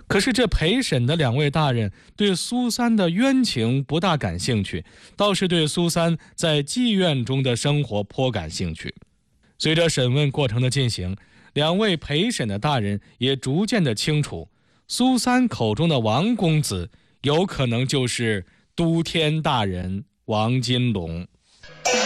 可是这陪审的2位大人对苏三的冤情不大感兴趣，倒是对苏三在妓院中的生活颇感兴趣。随着审问过程的进行，2位陪审的大人也逐渐的清楚，苏三口中的王公子有可能就是都天大人王金龙。